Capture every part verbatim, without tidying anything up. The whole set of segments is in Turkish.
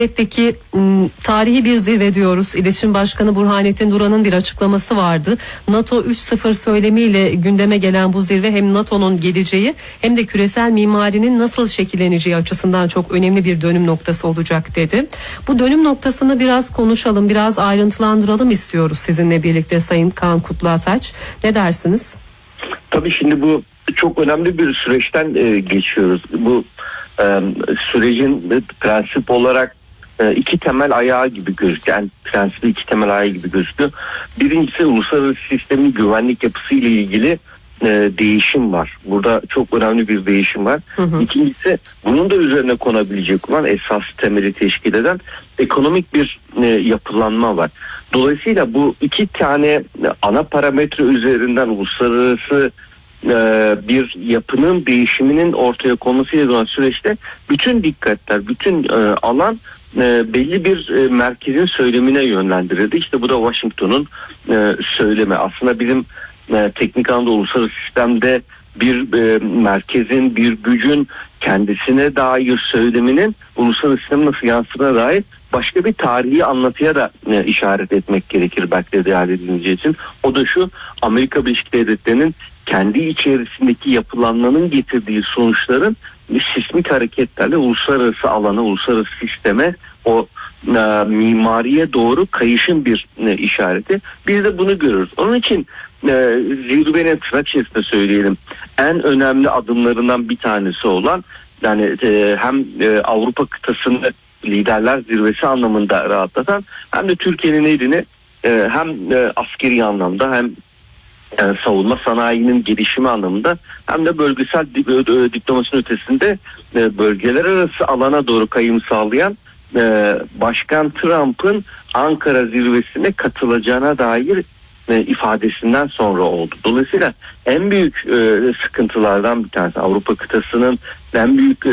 Elbette tarihi bir zirve diyoruz. İletişim Başkanı Burhanettin Duran'ın bir açıklaması vardı. NATO üç nokta sıfır söylemiyle gündeme gelen bu zirve hem NATO'nun geleceği hem de küresel mimarinin nasıl şekilleneceği açısından çok önemli bir dönüm noktası olacak dedi. Bu dönüm noktasını biraz konuşalım, biraz ayrıntılandıralım istiyoruz sizinle birlikte Sayın Kaan Kutluataç. Ne dersiniz? Tabii şimdi bu çok önemli bir süreçten e, geçiyoruz. Bu e, sürecin prensip olarak iki temel ayağı gibi gözüküyor. Yani prensibi iki temel ayağı gibi gözüküyor. Birincisi uluslararası sistemin güvenlik yapısı ile ilgili e, değişim var. Burada çok önemli bir değişim var. Hı hı. İkincisi bunun da üzerine konabilecek olan esas temeli teşkil eden ekonomik bir e, yapılanma var. Dolayısıyla bu iki tane ana parametre üzerinden uluslararası e, bir yapının değişiminin ortaya konmasıyla olan süreçte bütün dikkatler, bütün e, alan belli bir merkezin söylemine yönlendirildi. İşte bu da Washington'un söylemi. Aslında bizim teknik anlamda uluslararası sistemde bir merkezin, bir gücün kendisine dair söyleminin uluslararası sisteme nasıl yansıdığına dair başka bir tarihi anlatıya da işaret etmek gerekir belki de değerli dinleyici için. O da şu: Amerika Birleşik Devletleri'nin kendi içerisindeki yapılanmanın getirdiği sonuçların sismik hareketlerle uluslararası alana, uluslararası sisteme, o e, mimariye doğru kayışın bir e, işareti. Biz de bunu görürüz. Onun için e, zirvenin tırnak içerisinde söyleyelim en önemli adımlarından bir tanesi olan, yani e, hem e, Avrupa kıtasını liderler zirvesi anlamında rahatlatan hem de Türkiye'nin elini e, hem e, askeri anlamda hem yani savunma sanayinin gelişimi anlamında hem de bölgesel diplomasinin ötesinde bölgeler arası alana doğru kayım sağlayan Başkan Trump'ın Ankara zirvesine katılacağına dair ifadesinden sonra oldu. Dolayısıyla en büyük sıkıntılardan bir tanesi, Avrupa kıtasının en büyük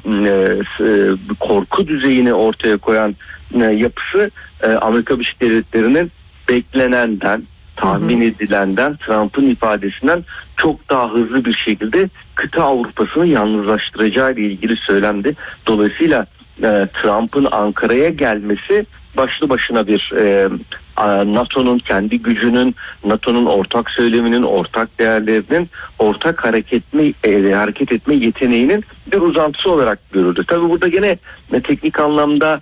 korku düzeyini ortaya koyan yapısı Amerika Birleşik Devletleri'nin beklenenden, tahmin edilenden, Trump'ın ifadesinden çok daha hızlı bir şekilde kıta Avrupa'sını yalnızlaştıracağı ile ilgili söylendi. Dolayısıyla e, Trump'ın Ankara'ya gelmesi başlı başına bir e, NATO'nun kendi gücünün, NATO'nun ortak söyleminin, ortak değerlerinin, ortak hareket etme, e, hareket etme yeteneğinin bir uzantısı olarak görüldü. Tabii burada gene e, teknik anlamda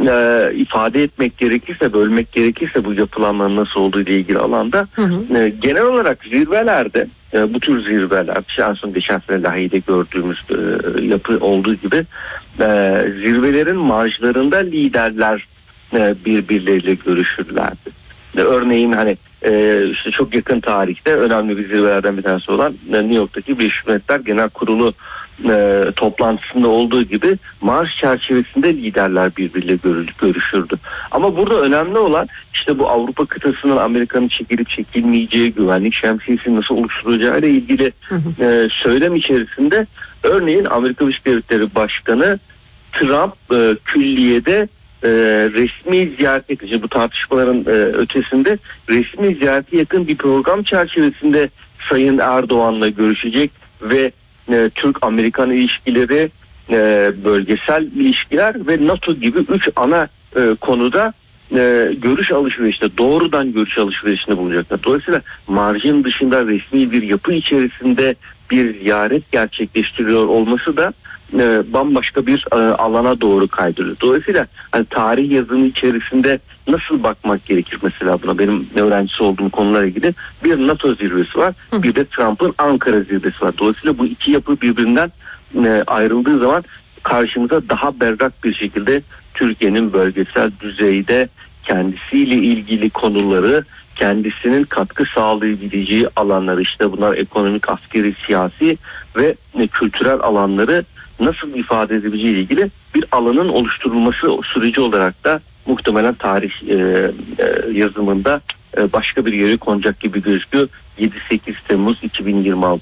E, ifade etmek gerekirse, bölmek gerekirse bu yapılanmanın nasıl olduğu ile ilgili alanda hı hı. E, genel olarak zirvelerde e, bu tür zirveler, en son geçen sene Lahey'de gördüğümüz e, yapı olduğu gibi e, zirvelerin marjlarında liderler e, birbirleriyle görüşürlerdi. E, örneğin hani e, işte çok yakın tarihte önemli bir zirvelerden bir tanesi olan e, New York'taki Birleşmiş Milletler Genel Kurulu E, toplantısında olduğu gibi marş çerçevesinde liderler birbiriyle görüşürdü. Ama burada önemli olan işte bu Avrupa kıtasının Amerika'nın çekilip çekilmeyeceği, güvenlik şemsiyesini nasıl oluşturacağı ile ilgili hı hı. E, söylem içerisinde örneğin Amerika Birleşik Devletleri Başkanı Trump e, külliyede e, resmi ziyaret edici, bu tartışmaların e, ötesinde resmi ziyarete yakın bir program çerçevesinde Sayın Erdoğan'la görüşecek ve E, Türk-Amerikan ilişkileri, e, bölgesel ilişkiler ve NATO gibi üç ana e, konuda e, görüş alışverişinde, doğrudan görüş alışverişinde bulunacaklar. Dolayısıyla marjın dışında resmi bir yapı içerisinde bir ziyaret gerçekleştiriyor olması da e, bambaşka bir e, alana doğru kaydırıyor. Dolayısıyla hani tarih yazımı içerisinde nasıl bakmak gerekir mesela buna? Benim öğrencisi olduğum konularla ilgili bir NATO zirvesi var, Hı. bir de Trump'ın Ankara zirvesi var. Dolayısıyla bu iki yapı birbirinden e, ayrıldığı zaman karşımıza daha berrak bir şekilde Türkiye'nin bölgesel düzeyde kendisiyle ilgili konuları, kendisinin katkı sağlayabileceği alanları, işte bunlar ekonomik, askeri, siyasi ve e, kültürel alanları nasıl ifade edebileceği ile ilgili bir alanın oluşturulması süreci olarak da muhtemelen tarih e, e, yazımında e, başka bir yere konacak gibi gözüküyor. yedi sekiz Temmuz iki bin yirmi altı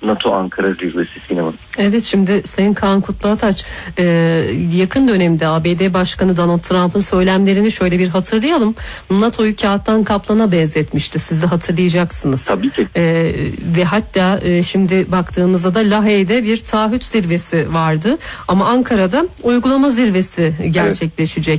NATO Ankara zirvesi Sinem. Evet, şimdi Sayın Kaan Kutluataç e, yakın dönemde A B D Başkanı Donald Trump'ın söylemlerini şöyle bir hatırlayalım. NATO'yu kağıttan kaplana benzetmişti. Siz de hatırlayacaksınız. Tabii ki. E, ve hatta e, şimdi baktığımızda da Lahey'de bir taahhüt zirvesi vardı. Ama Ankara'da uygulama zirvesi gerçekleşecek.